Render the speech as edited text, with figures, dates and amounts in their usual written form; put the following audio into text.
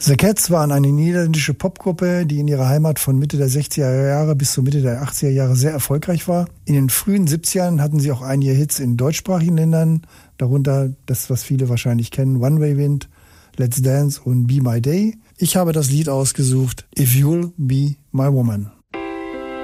The Cats waren eine niederländische Popgruppe, die in ihrer Heimat von Mitte der 60er Jahre bis zur Mitte der 80er Jahre sehr erfolgreich war. In den frühen 70ern hatten sie auch einige Hits in deutschsprachigen Ländern, darunter das, was viele wahrscheinlich kennen, One Way Wind, Let's Dance und Be My Day. Ich habe das Lied ausgesucht, If You'll Be My Woman.